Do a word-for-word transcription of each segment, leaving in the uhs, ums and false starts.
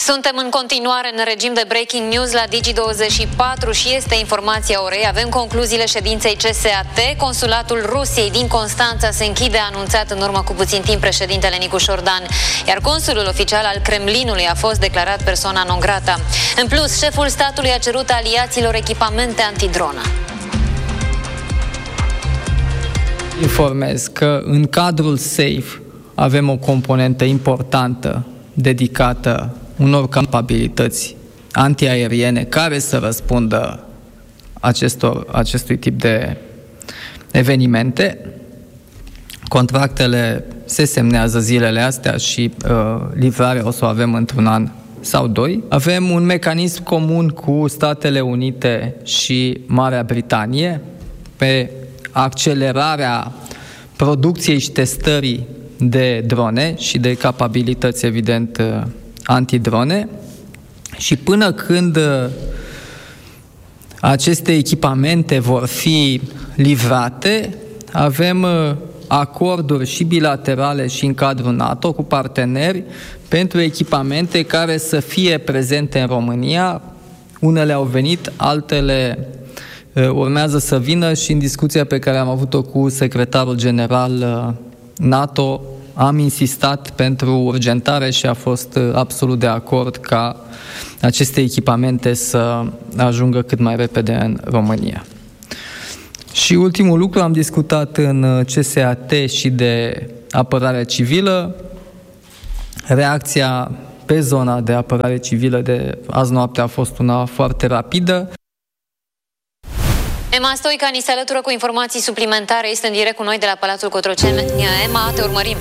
Suntem în continuare în regim de breaking news la Digi douăzeci și patru și este informația orei. Avem concluziile ședinței C S A T. Consulatul Rusiei din Constanța se închide, a anunțat în urmă cu puțin timp președintele Nicu Șordan, iar consulul oficial al Kremlinului a fost declarat persona non grata. În plus, șeful statului a cerut aliaților echipamente antidronă. Informez că în cadrul SAFE avem o componentă importantă dedicată unor capabilități antiaeriene care să răspundă acestor, acestui tip de evenimente. Contractele se semnează zilele astea și uh, livrarea o să o avem într-un an sau doi. Avem un mecanism comun cu Statele Unite și Marea Britanie pe accelerarea producției și testării de drone și de capabilități, evident, antidrone. Și până când aceste echipamente vor fi livrate, avem acorduri și bilaterale și în cadrul NATO cu parteneri pentru echipamente care să fie prezente în România. Unele au venit, altele urmează să vină și în discuția pe care am avut-o cu secretarul general NATO am insistat pentru urgentare și a fost absolut de acord ca aceste echipamente să ajungă cât mai repede în România. Și ultimul lucru, am discutat în C S A T și de apărare civilă. Reacția pe zona de apărare civilă de azi noapte a fost una foarte rapidă. Emma Stoica ni se alătură cu informații suplimentare. Este în direct cu noi de la Palatul Cotroceni. Emma, te urmărim.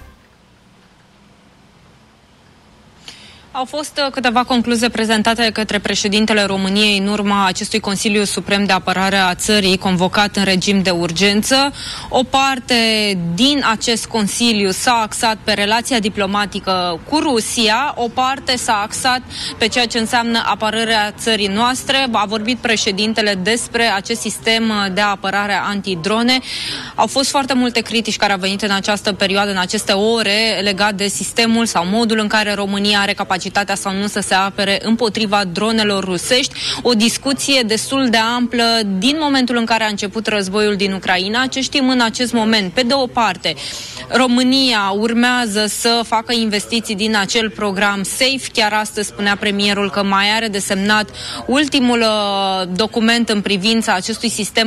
Au fost câteva concluzii prezentate de către președintele României în urma acestui Consiliu Suprem de Apărare a țării, convocat în regim de urgență. O parte din acest Consiliu s-a axat pe relația diplomatică cu Rusia, o parte s-a axat pe ceea ce înseamnă apărarea țării noastre. A vorbit președintele despre acest sistem de apărare antidrone. Au fost foarte multe critici care au venit în această perioadă, în aceste ore, legat de sistemul sau modul în care România are capacitatea sau nu să se apere împotriva dronelor rusești. O discuție destul de amplă din momentul în care a început războiul din Ucraina. Ce știm în acest moment? Pe de o parte, România urmează să facă investiții din acel program SAFE. Chiar astăzi spunea premierul că mai are de semnat ultimul uh, document în privința acestui sistem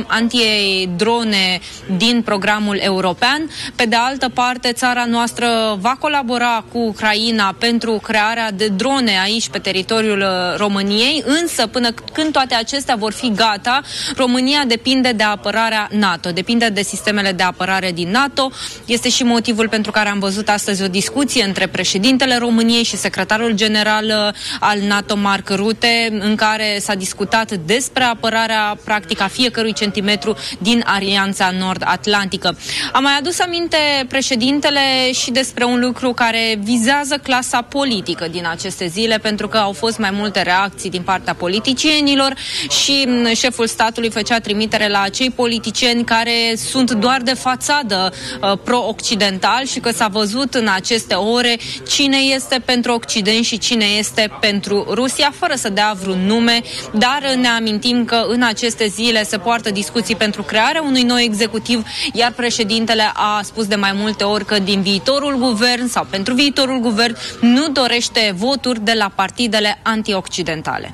antidrone din programul european. Pe de altă parte, țara noastră va colabora cu Ucraina pentru crearea de drone aici pe teritoriul României, însă până când toate acestea vor fi gata, România depinde de apărarea NATO, depinde de sistemele de apărare din NATO. Este și motivul pentru care am văzut astăzi o discuție între președintele României și secretarul general al NATO, Mark Rutte, în care s-a discutat despre apărarea practică a fiecărui centimetru din Alianța Nord-Atlantică. Am mai adus aminte președintele și despre un lucru care vizează clasa politică din aceste zile, pentru că au fost mai multe reacții din partea politicienilor și șeful statului făcea trimitere la acei politicieni care sunt doar de fațadă uh, pro-occidental și că s-a văzut în aceste ore cine este pentru Occident și cine este pentru Rusia, fără să dea vreun nume, dar ne amintim că în aceste zile se poartă discuții pentru crearea unui nou executiv, iar președintele a spus de mai multe ori că din viitorul guvern sau pentru viitorul guvern nu dorește voturi de la partidele antioccidentale.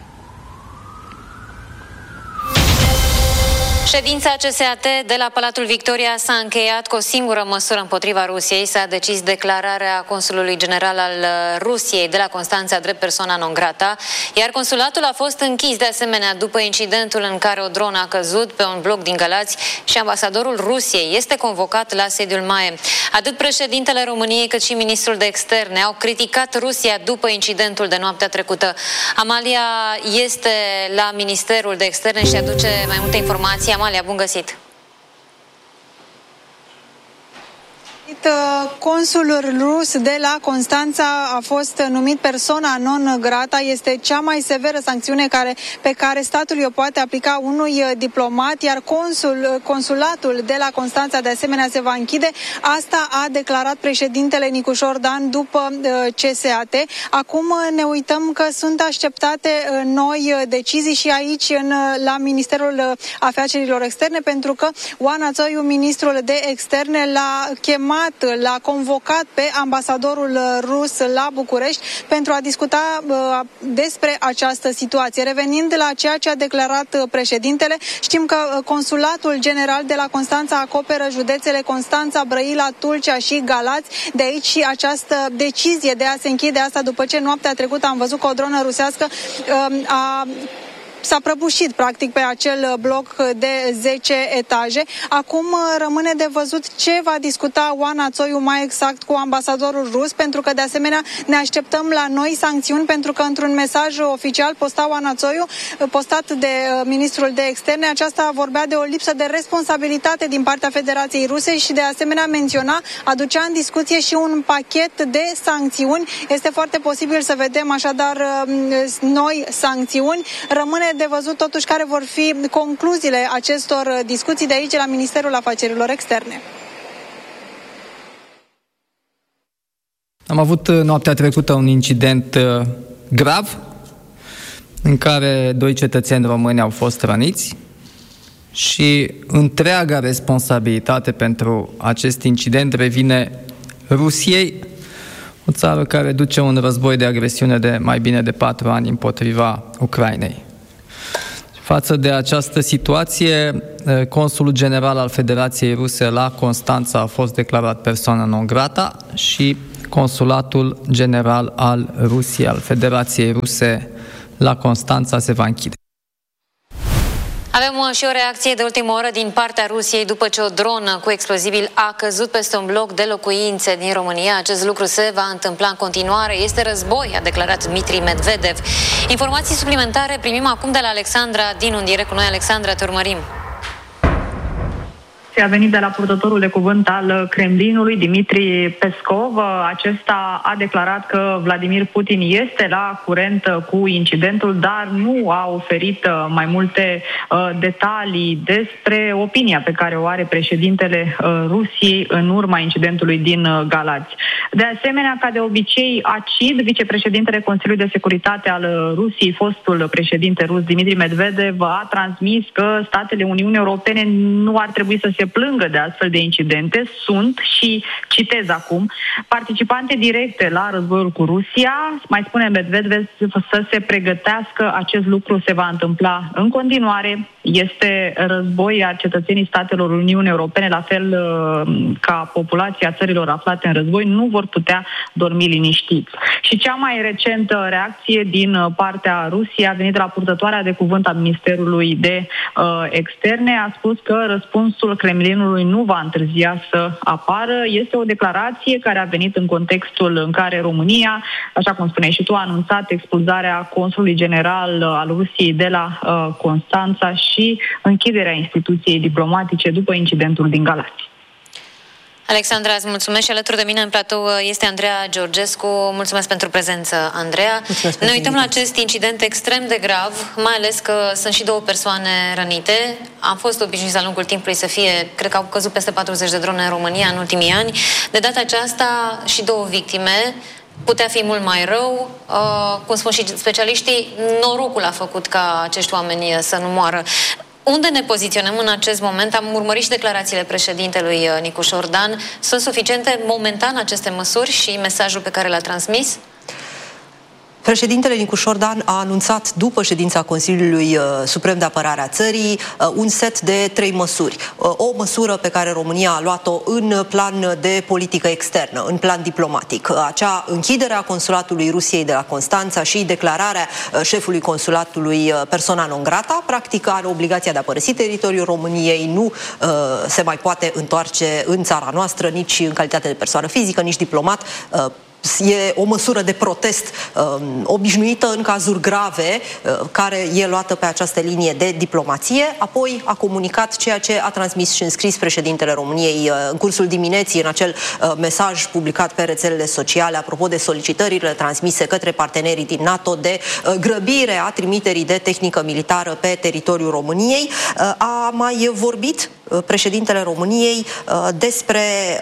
Ședința C S A T de la Palatul Victoria s-a încheiat cu o singură măsură împotriva Rusiei. S-a decis declararea consulului general al Rusiei de la Constanța drept persona non grata, iar consulatul a fost închis de asemenea după incidentul în care o dronă a căzut pe un bloc din Galați și ambasadorul Rusiei este convocat la sediul M A E. Atât președintele României cât și ministrul de externe au criticat Rusia după incidentul de noaptea trecută. Amalia este la Ministerul de Externe și aduce mai multe informații. Amalia, bun găsit! consulul rus de la Constanța a fost numit persoana non grata. Este cea mai severă sancțiune care, pe care statul o poate aplica unui diplomat, iar consul, consulatul de la Constanța de asemenea se va închide. Asta a declarat președintele Nicușor Dan după C S A T. Acum ne uităm că sunt așteptate noi decizii și aici în, la Ministerul Afacerilor Externe, pentru că Oana Țoiu, ministrul de Externe, l-a chemat, l-a convocat pe ambasadorul rus la București pentru a discuta uh, despre această situație. Revenind la ceea ce a declarat președintele, știm că consulatul general de la Constanța acoperă județele Constanța, Brăila, Tulcea și Galați. De aici și această decizie de a se închide, asta după ce noaptea trecută am văzut că o dronă rusească uh, a s-a prăbușit practic pe acel bloc de zece etaje. Acum rămâne de văzut ce va discuta Oana Țoiu mai exact cu ambasadorul rus, pentru că de asemenea ne așteptăm la noi sancțiuni, pentru că într-un mesaj oficial postat Oana Țoiu, postat de ministrul de Externe, aceasta vorbea de o lipsă de responsabilitate din partea Federației Ruse și de asemenea menționa, aducea în discuție și un pachet de sancțiuni. Este foarte posibil să vedem așadar noi sancțiuni. Rămâne de văzut totuși care vor fi concluziile acestor discuții de aici la Ministerul Afacerilor Externe. Am avut noaptea trecută un incident grav în care doi cetățeni români au fost răniți și întreaga responsabilitate pentru acest incident revine Rusiei, o țară care duce un război de agresiune de mai bine de patru ani împotriva Ucrainei. Față de această situație, consulul general al Federației Ruse la Constanța a fost declarat persoană non grata și consulatul general al Rusiei, al Federației Ruse la Constanța, se va închide. Avem și o reacție de ultimă oră din partea Rusiei după ce o dronă cu explozibil a căzut peste un bloc de locuințe din România. Acest lucru se va întâmpla în continuare. Este război, a declarat Dmitri Medvedev. Informații suplimentare primim acum de la Alexandra din un direct cu noi. Alexandra, te urmărim. A venit de la purtătorul de cuvânt al Kremlinului, Dmitri Peskov. Acesta a declarat că Vladimir Putin este la curent cu incidentul, dar nu a oferit mai multe uh, detalii despre opinia pe care o are președintele uh, Rusiei în urma incidentului din uh, Galați. De asemenea, ca de obicei, acid, vicepreședintele Consiliului de Securitate al Rusiei, fostul președinte rus Dmitri Medvedev, a transmis că statele Uniunii Europene nu ar trebui să se plângă de astfel de incidente. Sunt, și citez acum, participante directe la războiul cu Rusia. Mai spune Medvedev să se pregătească, acest lucru se va întâmpla în continuare. Este război, iar cetățenii statelor Uniunii Europene, la fel ca populația țărilor aflate în război, nu vor putea dormi liniștiți. Și cea mai recentă reacție din partea Rusiei a venit de la purtătoarea de cuvânt a Ministerului de uh, Externe. A spus că răspunsul Kremlinului nu va întârzia să apară. Este o declarație care a venit în contextul în care România, așa cum spuneai și tu, a anunțat expulzarea consulului general al Rusiei de la uh, Constanța și închiderea instituției diplomatice după incidentul din Galați. Alexandra, îți mulțumesc și alături de mine în platou este Andreea Georgescu. Mulțumesc pentru prezență, Andreea. Mulțumesc. Ne uităm la acest incident extrem de grav, mai ales că sunt și două persoane rănite. Am fost obișnuiți de-a lungul timpului să fie, cred că au căzut peste patruzeci de drone în România în ultimii ani. De data aceasta și două victime. Putea fi mult mai rău. Uh, cum spun și specialiștii, norocul a făcut ca acești oameni să nu moară. Unde ne poziționăm în acest moment? Am urmărit și declarațiile președintelui Nicușor Dan. Sunt suficiente momentan aceste măsuri și mesajul pe care l-a transmis? Președintele Nicușor Dan a anunțat după ședința Consiliului Suprem de Apărare a țării un set de trei măsuri. O măsură pe care România a luat-o în plan de politică externă, în plan diplomatic. Acea închidere a consulatului Rusiei de la Constanța și declararea șefului consulatului persona non grata, practic are obligația de a părăsi teritoriul României, nu uh, se mai poate întoarce în țara noastră, nici în calitate de persoană fizică, nici diplomat, uh, e o măsură de protest uh, obișnuită în cazuri grave, uh, care e luată pe această linie de diplomație. Apoi a comunicat ceea ce a transmis și înscris președintele României uh, în cursul dimineții, în acel uh, mesaj publicat pe rețelele sociale, apropo de solicitările transmise către partenerii din NATO de uh, grăbire a trimiterii de tehnică militară pe teritoriul României. Uh, a mai vorbit uh, președintele României uh, despre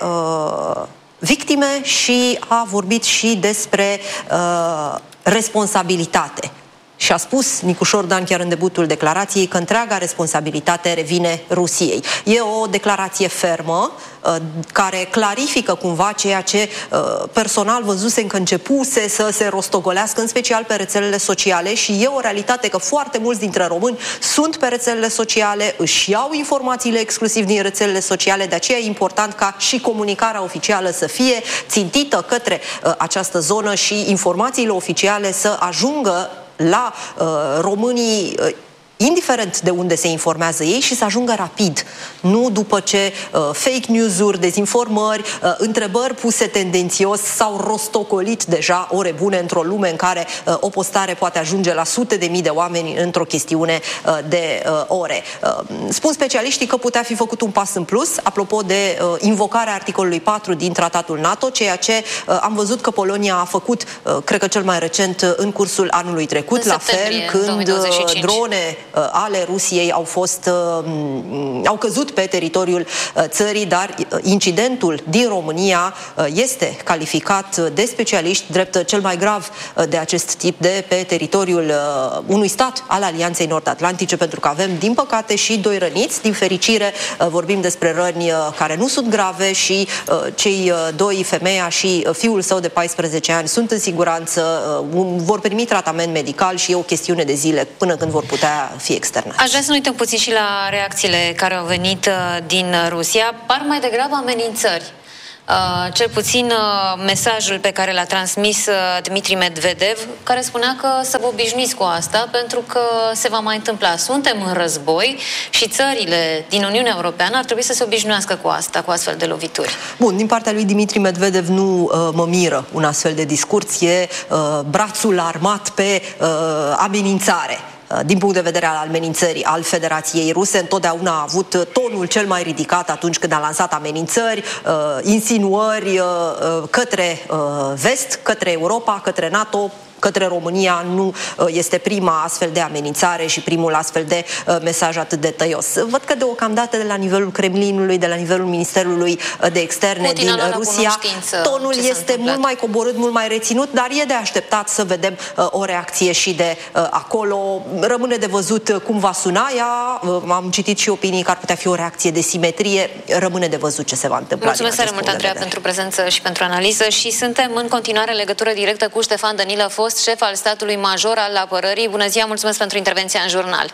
uh, victime și a vorbit și despre uh, responsabilitate. Și a spus Nicușor Dan chiar în debutul declarației că întreaga responsabilitate revine Rusiei. E o declarație fermă uh, care clarifică cumva ceea ce uh, personal văzusem că începuse să se rostogolească, în special pe rețelele sociale, și e o realitate că foarte mulți dintre români sunt pe rețelele sociale, își iau informațiile exclusiv din rețelele sociale, de aceea e important ca și comunicarea oficială să fie țintită către uh, această zonă și informațiile oficiale să ajungă la uh, românii, uh, indiferent de unde se informează ei, și să ajungă rapid. Nu după ce uh, fake news-uri, dezinformări, uh, întrebări puse tendențios s-au rostocolit deja ore bune într-o lume în care uh, o postare poate ajunge la sute de mii de oameni într-o chestiune uh, de uh, ore. Uh, spun specialiștii că putea fi făcut un pas în plus, apropo de uh, invocarea articolului patru din Tratatul NATO, ceea ce uh, am văzut că Polonia a făcut, uh, cred că cel mai recent, uh, în cursul anului trecut, la fel, când uh, drone ale Rusiei au fost, au căzut pe teritoriul țării, dar incidentul din România este calificat de specialiști drept cel mai grav de acest tip de pe teritoriul unui stat al Alianței Nord-Atlantice, pentru că avem, din păcate, și doi răniți. Din fericire, vorbim despre răni care nu sunt grave și cei doi, femeia și fiul său de paisprezece ani, sunt în siguranță, vor primi tratament medical și e o chestiune de zile până când vor putea fi externați. Aș vrea să nu uităm puțin și la reacțiile care au venit din Rusia. Par mai degrabă amenințări. Uh, cel puțin uh, mesajul pe care l-a transmis uh, Dmitri Medvedev, care spunea că să vă obișnuiți cu asta pentru că se va mai întâmpla. Suntem în război și țările din Uniunea Europeană ar trebui să se obișnuiască cu asta, cu astfel de lovituri. Bun, din partea lui Dmitri Medvedev nu uh, mă miră un astfel de discurs, e uh, brațul armat pe uh, amenințare. Din punct de vedere al amenințării al Federației Ruse, întotdeauna a avut tonul cel mai ridicat atunci când a lansat amenințări, insinuări către vest, către Europa, către NATO, către România. Nu este prima astfel de amenințare și primul astfel de mesaj atât de tăios. Văd că deocamdată de la nivelul Kremlinului, de la nivelul Ministerului de Externe Putin din Rusia, tonul este mult mai coborât, mult mai reținut, dar e de așteptat să vedem uh, o reacție și de uh, acolo. Rămâne de văzut cum va suna ea. Uh, am citit și opinii că ar putea fi o reacție de simetrie. Rămâne de văzut ce se va întâmpla. Mulțumesc tare mult, Andreea, pentru prezență și pentru analiză și suntem în continuare în legătură directă cu Ștefan Dănilă, fost șef al statului major al apărării. Bună ziua, mulțumesc pentru intervenția în jurnal.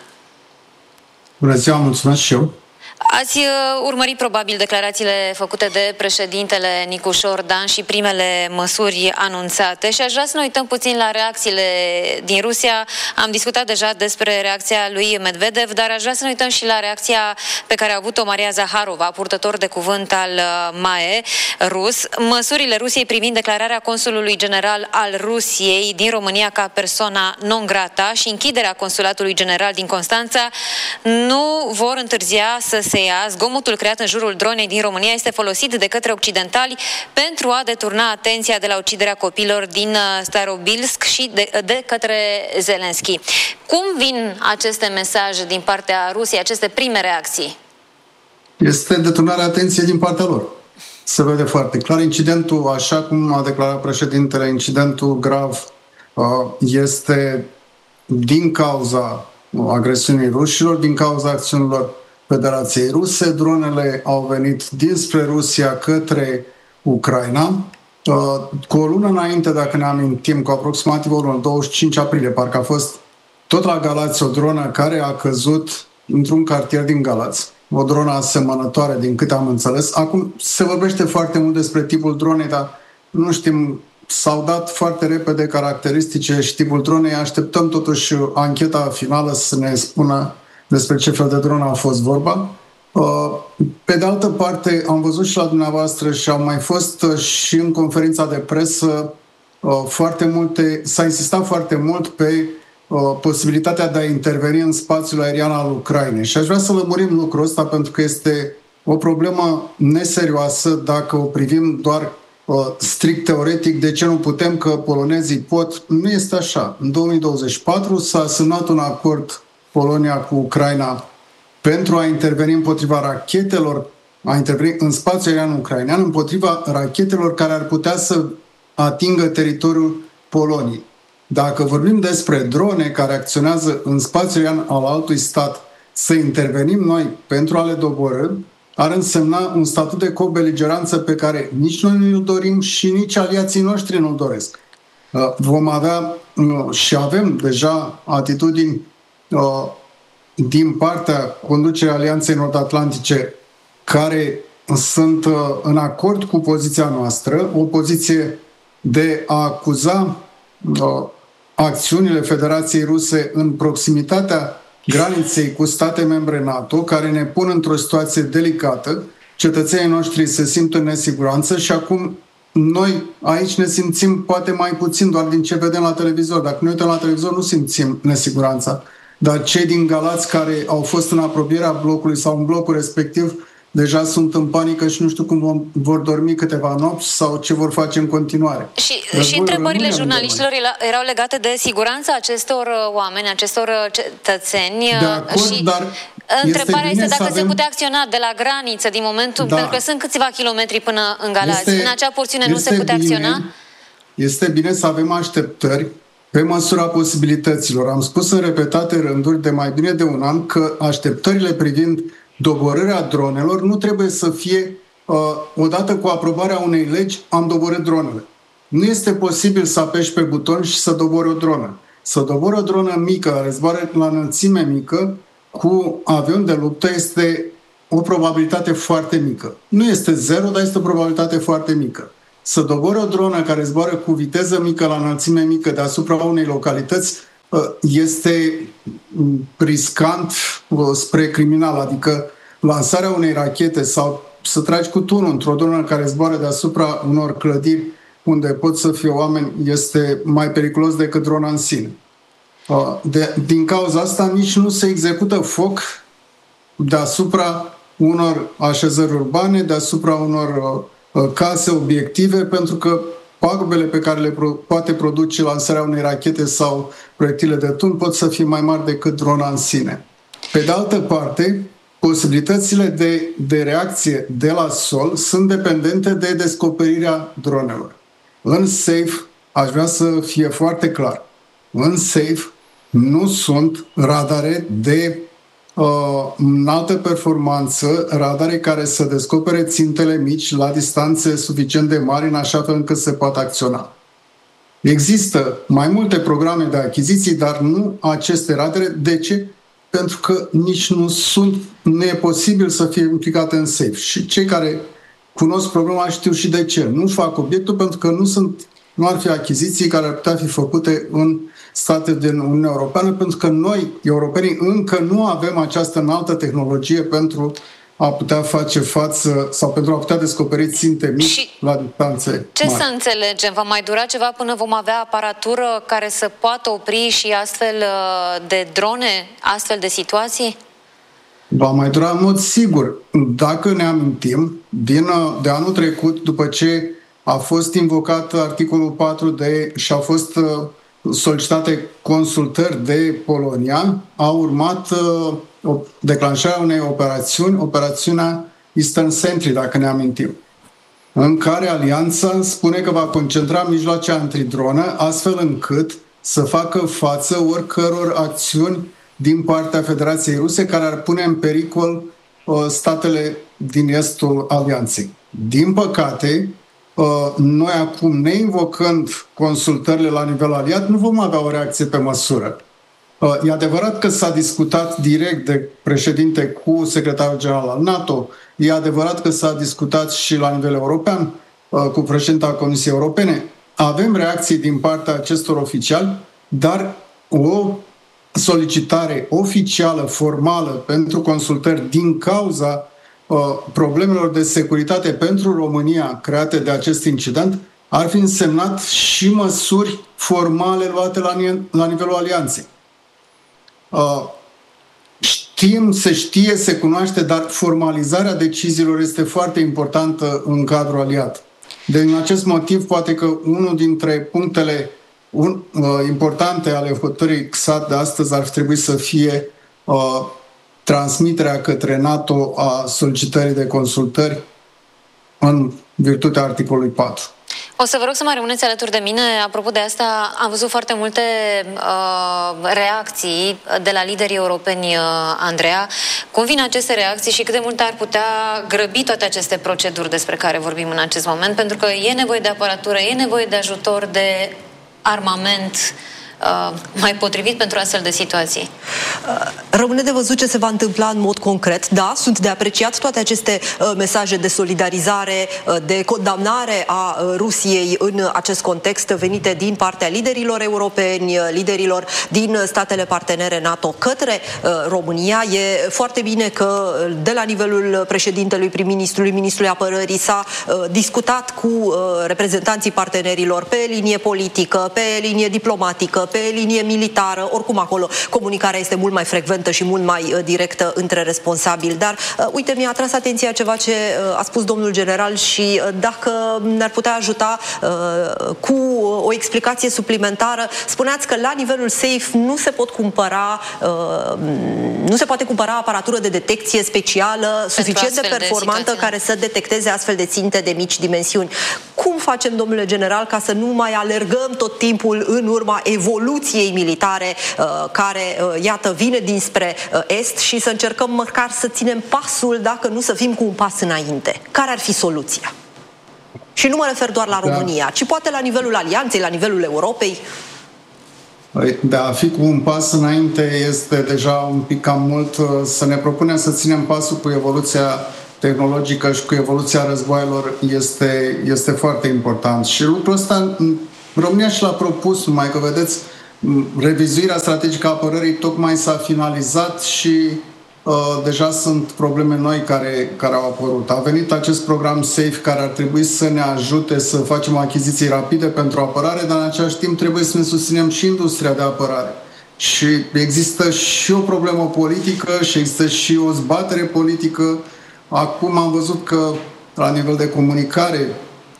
Bună ziua, mulțumesc și eu. Ați urmărit probabil declarațiile făcute de președintele Nicușor Dan și primele măsuri anunțate și aș vrea să ne uităm puțin la reacțiile din Rusia. Am discutat deja despre reacția lui Medvedev, dar aș vrea să ne uităm și la reacția pe care a avut-o Maria Zaharova, purtător de cuvânt al M A E rus. Măsurile Rusiei privind declararea consulului general al Rusiei din România ca persoana non grata și închiderea consulatului general din Constanța nu vor întârzia să se ia. Zgomotul creat în jurul dronei din România este folosit de către occidentali pentru a deturna atenția de la uciderea copiilor din Starobilsk și de, de către Zelenski. Cum vin aceste mesaje din partea Rusiei, aceste prime reacții? Este deturnarea atenției din partea lor. Se vede foarte clar. Incidentul, așa cum a declarat președintele, incidentul grav este din cauza agresiunii rușilor, din cauza acțiunilor Federației Ruse. Dronele au venit dinspre Rusia către Ucraina. Cu o lună înainte, dacă ne amintim, cu aproximativ o lună, douăzeci și cinci aprilie, parcă a fost tot la Galați o dronă care a căzut într-un cartier din Galați. O dronă asemănătoare, din câte am înțeles. Acum se vorbește foarte mult despre tipul dronei, dar nu știm, s-au dat foarte repede caracteristice și tipul dronei. Așteptăm totuși ancheta finală să ne spună despre ce fel de dronă a fost vorba. Pe de altă parte, am văzut și la dumneavoastră și am mai fost și în conferința de presă foarte multe, s-a insistat foarte mult pe posibilitatea de a interveni în spațiul aerian al Ucrainei. Și aș vrea să lămurim lucrul ăsta pentru că este o problemă neserioasă dacă o privim doar strict teoretic, de ce nu putem, că polonezii pot. Nu este așa. În două mii douăzeci și patru s-a semnat un acord Polonia cu Ucraina pentru a interveni împotriva rachetelor, a interveni în spațiul aerian ucrainean, împotriva rachetelor care ar putea să atingă teritoriul Poloniei. Dacă vorbim despre drone care acționează în spațiul aerian al altui stat, să intervenim noi pentru a le doborî, ar însemna un statut de cobeligeranță pe care nici noi nu-l dorim și nici aliații noștri nu-l doresc. Vom avea și avem deja atitudini din partea conducerii Alianței Nord-Atlantice care sunt în acord cu poziția noastră, o poziție de a acuza acțiunile Federației Ruse în proximitatea graniței cu state membre NATO, care ne pun într-o situație delicată, cetățenii noștri se simt în nesiguranță și acum noi aici ne simțim poate mai puțin doar din ce vedem la televizor. Dacă ne uităm la televizor nu simțim nesiguranța, dar cei din Galați care au fost în apropierea blocului sau în blocul respectiv deja sunt în panică și nu știu cum vom, vor dormi câteva nopți sau ce vor face în continuare. Și, și întrebările jurnaliștilor erau legate de siguranța acestor oameni, acestor cetățeni. De acord, și dar întrebarea este, este dacă avem... se putea acționa de la graniță din momentul, da. pentru că sunt câțiva kilometri până în Galați. Este, în acea porțiune nu se putea bine, acționa? Este bine să avem așteptări pe măsura posibilităților. Am spus în repetate rânduri de mai bine de un an că așteptările privind doborârea dronelor nu trebuie să fie uh, odată cu aprobarea unei legi am doborât dronele. Nu este posibil să apeși pe buton și să dobori o dronă. Să dobori o dronă mică, care zboară la înălțime mică, cu avion de luptă, este o probabilitate foarte mică. Nu este zero, dar este o probabilitate foarte mică. Să dobori o dronă care zboară cu viteză mică, la înălțime mică, deasupra unei localități, este riscant spre criminal, adică lansarea unei rachete sau să tragi cu tunul într-o dronă care zboară deasupra unor clădiri unde pot să fie oameni este mai periculos decât drona în sine. De, din cauza asta nici nu se execută foc deasupra unor așezări urbane, deasupra unor case, obiective, pentru că pagubele pe care le pro- poate produce lansarea unei rachete sau proiectile de tun pot să fie mai mari decât drona în sine. Pe de altă parte, posibilitățile de, de reacție de la sol sunt dependente de descoperirea dronelor. În SAFE, aș vrea să fie foarte clar, în SAFE nu sunt radare de uh, înaltă performanță, radare care să descopere țintele mici la distanțe suficient de mari în așa fel încât se poată acționa. Există mai multe programe de achiziții, dar nu aceste radare. De ce? Pentru că nici nu sunt, nu e posibil să fie implicate în SAFE. Și cei care cunosc problema știu și de ce. Nu fac obiectul pentru că nu sunt, nu ar fi achiziții care ar putea fi făcute în state din Uniunea Europeană, pentru că noi, europenii, încă nu avem această înaltă tehnologie pentru a putea face față sau pentru a putea descoperi ținte mici și la distanțe ce mari. să înțelegem? Va mai dura ceva până vom avea aparatură care să poată opri și astfel de drone, astfel de situații? Va mai dura în mod sigur. Dacă ne amintim, din, de anul trecut, după ce a fost invocat articolul patru de și au fost solicitate consultări de Polonia, a urmat uh, declanșarea unei operațiuni, operațiunea Eastern Sentry, dacă ne amintim, în care Alianța spune că va concentra mijloace antidronă astfel încât să facă față oricăror acțiuni din partea Federației Ruse care ar pune în pericol uh, statele din estul Alianței. Din păcate, noi acum, neinvocând consultările la nivel aliat, nu vom avea o reacție pe măsură. E adevărat că s-a discutat direct de președinte cu secretarul general al NATO, e adevărat că s-a discutat și la nivel european cu președinta Comisiei Europene. Avem reacții din partea acestor oficiali, dar o solicitare oficială, formală, pentru consultări din cauza uh, problemelor de securitate pentru România create de acest incident, ar fi însemnat și măsuri formale luate la, la nivelul alianței. Uh, știm, se știe, se cunoaște, dar formalizarea deciziilor este foarte importantă în cadrul aliat. Din acest motiv, poate că unul dintre punctele un, uh, importante ale hotărârii C S A T de astăzi ar trebui să fie uh, transmiterea către NATO a solicitării de consultări în virtutea articolului patru. O să vă rog să mai rămâneți alături de mine. Apropo de asta, am văzut foarte multe uh, reacții de la liderii europeni, uh, Andreea. Cum vin aceste reacții și cât de mult ar putea grăbi toate aceste proceduri despre care vorbim în acest moment? Pentru că e nevoie de aparatură, e nevoie de ajutor, de armament uh, mai potrivit pentru astfel de situații. Rămâne de văzut ce se va întâmpla în mod concret. Da, sunt de apreciat toate aceste uh, mesaje de solidarizare, uh, de condamnare a uh, Rusiei în acest context venite din partea liderilor europeni, uh, liderilor din statele partenere NATO către uh, România. E foarte bine că de la nivelul președintelui, prim-ministrului, ministrului apărării s-a uh, discutat cu uh, reprezentanții partenerilor pe linie politică, pe linie diplomatică, pe linie militară, oricum acolo comunicarea este mult mai frecventă și mult mai uh, directă între responsabili. Dar, uh, uite, mi-a atras atenția ceva ce uh, a spus domnul general și uh, dacă ne-ar putea ajuta uh, cu o explicație suplimentară. Spuneați că la nivelul SAFE nu se pot cumpăra, uh, nu se poate cumpăra aparatură de detecție specială suficient de performantă de care să detecteze astfel de ținte de mici dimensiuni. Cum facem, domnule general, ca să nu mai alergăm tot timpul în urma evoluției militare uh, care, uh, iată, vine dinspre uh, Est și să încercăm măcar să ținem pasul, dacă nu să fim cu un pas înainte? Care ar fi soluția? Și nu mă refer doar la România, da. ci poate la nivelul alianței, la nivelul Europei. De a fi cu un pas înainte este deja un pic cam mult. Să ne propunem să ținem pasul cu evoluția tehnologică și cu evoluția războaielor este, este foarte important. Și lucrul ăsta România și l-a propus, numai că vedeți, revizuirea strategică a apărării tocmai s-a finalizat și uh, deja sunt probleme noi care, care au apărut. A venit acest program SAFE care ar trebui să ne ajute să facem achiziții rapide pentru apărare, dar în același timp trebuie să ne susținem și industria de apărare. Și există și o problemă politică și există și o zbatere politică. Acum am văzut că la nivel de comunicare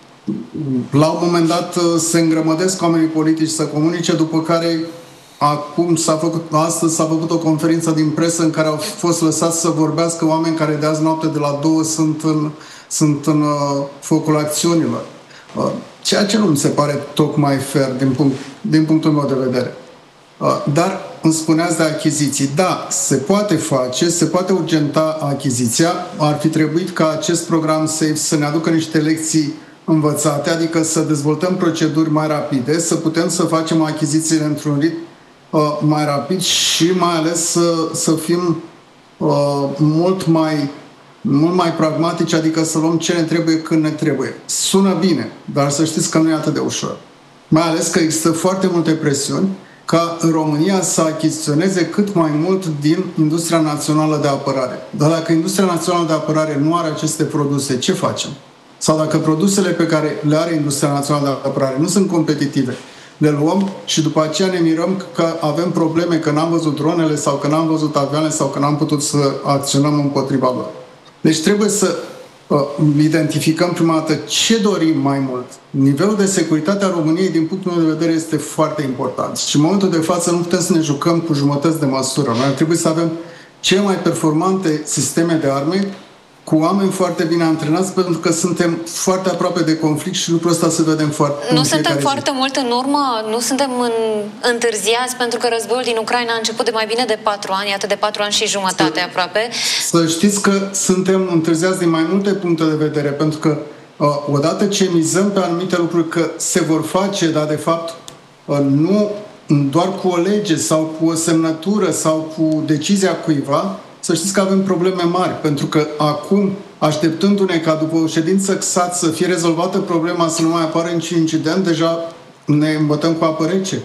la un moment dat se îngrămădesc oamenii politici să comunice, după care acum s-a făcut, astăzi s-a făcut o conferință din presă în care au fost lăsați să vorbească oameni care de azi noapte de la două sunt în, sunt în uh, focul acțiunilor. Uh, ceea ce nu mi se pare tocmai fair din, punct, din punctul meu de vedere. Uh, dar îmi spuneați de achiziții. Da, se poate face, se poate urgenta achiziția. Ar fi trebuit ca acest program SAFE să ne aducă niște lecții învățate, adică să dezvoltăm proceduri mai rapide, să putem să facem achizițiile într-un ritm uh, mai rapid și mai ales să, să fim uh, mult mai mult mai pragmatici, adică să luăm ce ne trebuie când ne trebuie. Sună bine, dar să știți că nu e atât de ușor. Mai ales că există foarte multe presiuni ca România să achiziționeze cât mai mult din industria națională de apărare. Dar dacă industria națională de apărare nu are aceste produse, ce facem? Sau dacă produsele pe care le are industria națională de apărare nu sunt competitive, le luăm și după aceea ne mirăm că avem probleme, că n-am văzut dronele sau că n-am văzut avioane sau că n-am putut să acționăm împotriva lor. Deci trebuie să uh, identificăm prima dată ce dorim mai mult. Nivelul de securitate a României, din punctul meu de vedere, este foarte important. Și în momentul de față nu putem să ne jucăm cu jumătăți de măsură. Noi ar trebui să avem cele mai performante sisteme de arme cu oameni foarte bine antrenați, pentru că suntem foarte aproape de conflict și lucrul ăsta se vedem foarte Nu suntem foarte mult în urmă? Nu suntem în, întârziați? Pentru că războiul din Ucraina a început de mai bine de patru ani, iată de patru ani și jumătate să, aproape. Să știți că suntem întârziați din mai multe puncte de vedere, pentru că uh, odată ce mizăm pe anumite lucruri că se vor face, dar de fapt uh, nu doar cu o lege sau cu o semnătură sau cu decizia cuiva, să știți că avem probleme mari, pentru că acum, așteptându-ne ca după o ședință C S A T să fie rezolvată problema, să nu mai apară niciun incident, deja ne îmbătăm cu apă rece.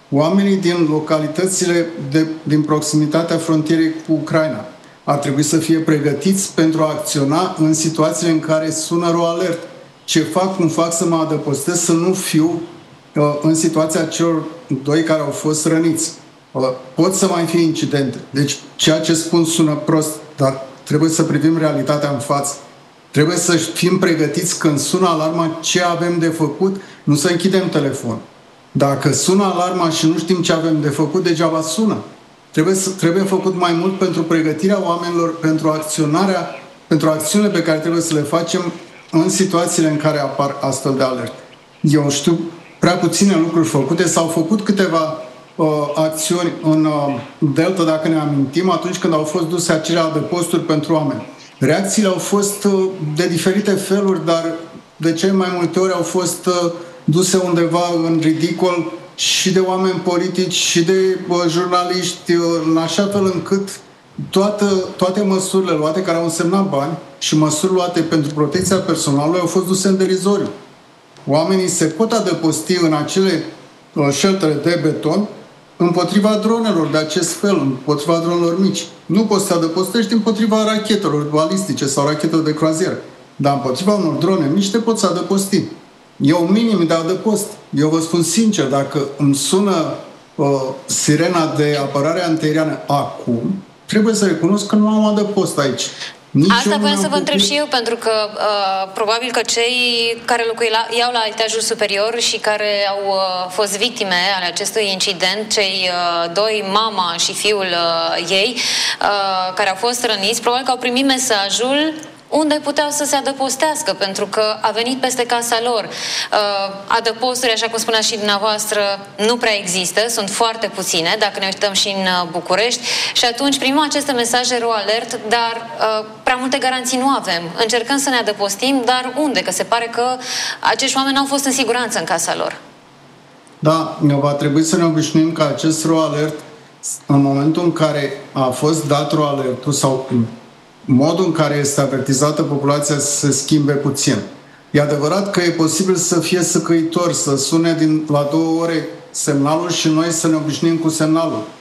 oamenii din localitățile de, din proximitatea frontierei cu Ucraina ar trebui să fie pregătiți pentru a acționa în situațiile în care sună RoAlert. Ce fac, cum fac să mă adăpostesc, să nu fiu uh, în situația celor doi care au fost răniți. Uh, pot să mai fie incidente. Deci ceea ce spun sună prost, dar trebuie să privim realitatea în față. Trebuie să fim pregătiți când sună alarma ce avem de făcut, nu să închidem telefon. Dacă sună alarma și nu știm ce avem de făcut, degeaba sună. Trebuie, să, trebuie făcut mai mult pentru pregătirea oamenilor, pentru acționarea, pentru acțiunile pe care trebuie să le facem în situațiile în care apar astfel de alerte. Eu știu prea puține lucruri făcute, s-au făcut câteva uh, acțiuni în uh, Delta, dacă ne amintim, atunci când au fost duse acele adăposturi pentru oameni. Reacțiile au fost uh, de diferite feluri, dar de cele mai multe ori au fost uh, duse undeva în ridicol și de oameni politici și de uh, jurnaliști, uh, în așa fel încât toate, toate măsurile luate care au însemnat bani și măsuri luate pentru protecția personalului au fost duse în derizoriu. Oamenii se pot adăposti în acele uh, sheltere de beton împotriva dronelor de acest fel, împotriva dronelor mici. Nu poți să te adăpostești împotriva rachetelor balistice sau rachetelor de croazieră, dar împotriva unor drone mici te poți adăposti. E un minim de adăpost. Eu vă spun sincer, dacă îmi sună uh, sirena de apărare antiaeriană acum, trebuie să recunosc că nu am adăpost aici. Nici Asta voiam să vă întreb și eu, pentru că uh, probabil că cei care locuiau la etajul superior și care au uh, fost victime ale acestui incident, cei uh, doi, mama și fiul uh, ei, uh, care au fost răniți, probabil că au primit mesajul unde puteau să se adăpostească, pentru că a venit peste casa lor. Adăposturi, așa cum spunea și dumneavoastră, nu prea există, sunt foarte puține, dacă ne uităm și în București, și atunci primim aceste mesaje RoAlert, dar prea multe garanții nu avem. Încercăm să ne adăpostim, dar unde? Că se pare că acești oameni au fost în siguranță în casa lor. Da, va trebui să ne obișnuim ca acest RoAlert, în momentul în care a fost dat RoAlertul sau modul în care este avertizată populația să se schimbe puțin. E adevărat că e posibil să fie săcăitor, să sune din, la două ore semnalul și noi să ne obișnuim cu semnalul.